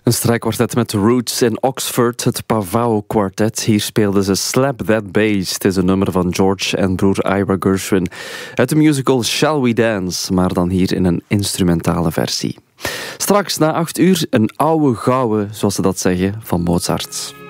Een strijkkwartet met roots in Oxford, het Pavao Quartet. Hier speelden ze Slap That Bass. Het is een nummer van George en broer Ira Gershwin uit de musical Shall We Dance, maar dan hier in een instrumentale versie. Straks na 8 uur een oude gouden, zoals ze dat zeggen, van Mozart.